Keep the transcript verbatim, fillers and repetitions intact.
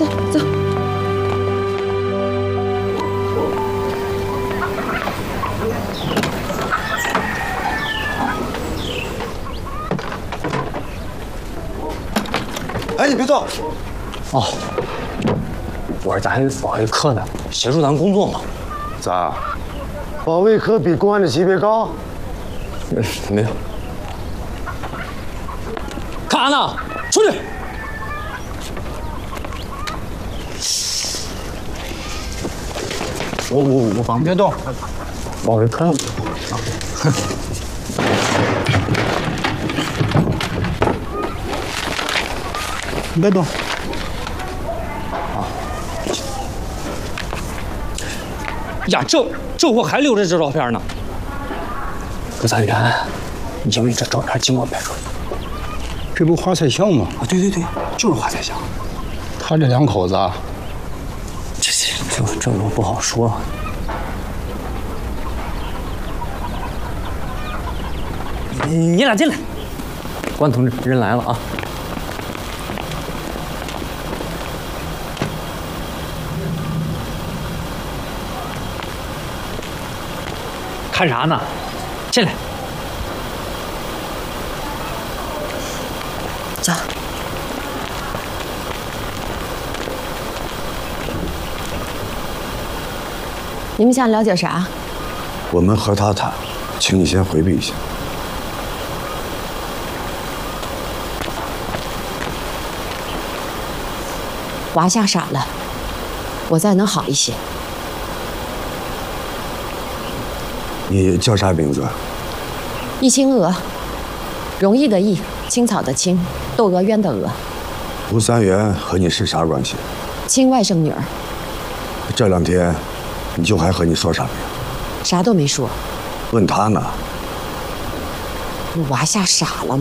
走走。 哎，你别走。 哦，我说咱保卫科的，协助咱工作嘛。 咋？保卫科比公安的级别高？ 嗯，没有。干啥呢？出去！我我我帮别动，保卫科。别动。啊！呀，这这我还留着这照片呢。葛三元，因为这照片经过拍出来。 这不华彩巷吗？ 啊，对对对，就是华彩巷。 他这两口子啊， 这这这这我不好说。你你俩进来，关同志，人来了啊！看啥呢？进来。 走。你们想了解啥？ 我们和他谈，请你先回避一下。 娃吓傻了，我再能好一些。 你叫啥名字？ 易青娥，容易的易，青草的青，窦娥冤的娥。 吴三元和你是啥关系？ 亲外甥女儿。 这两天，你就还和你说啥没有？ 啥都没说。 问他呢。 娃吓傻了。